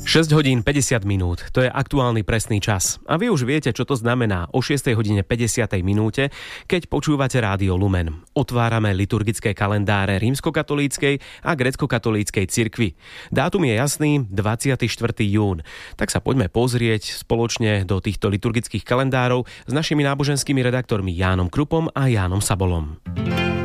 6 hodín 50 minút, to je aktuálny presný čas. A vy už viete, čo to znamená o 6 hodine 50 minúte, keď počúvate Rádio Lumen. Otvárame liturgické kalendáre rímskokatolíckej a gréckokatolíckej cirkvi. Dátum je jasný, 24. jún. Tak sa poďme pozrieť spoločne do týchto liturgických kalendárov s našimi náboženskými redaktormi Jánom Krupom a Jánom Sabolom.